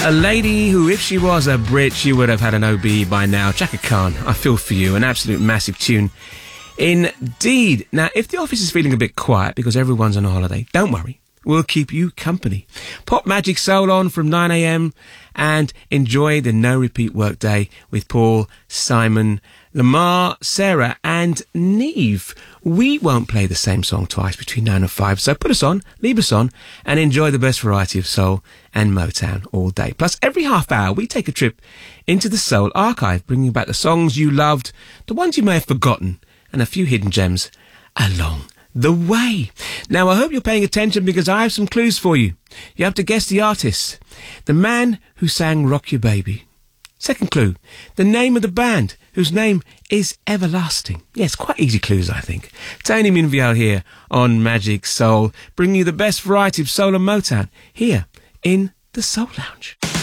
A lady who, if she was a Brit, she would have had an OBE by now. Chaka Khan, I Feel For You, an absolute massive tune. Indeed. Now, if the office is feeling a bit quiet because everyone's on a holiday, don't worry. We'll keep you company. Pop Magic Soul on from 9 a.m. and enjoy the no-repeat workday with Paul, Simon, Lamar, Sarah and Neve. We won't play the same song twice between 9 and 5, so put us on, leave us on, and enjoy the best variety of soul and Motown all day. Plus, every half hour, we take a trip into the Soul Archive, bringing back the songs you loved, the ones you may have forgotten, and a few hidden gems along the way. Now, I hope you're paying attention because I have some clues for you. You have to guess the artist. The man who sang Rock Your Baby. Second clue, the name of the band, whose name is Everlasting. Yes, quite easy clues, I think. Tony Minvial here on Magic Soul, bringing you the best variety of soul and Motown here in the Soul Lounge.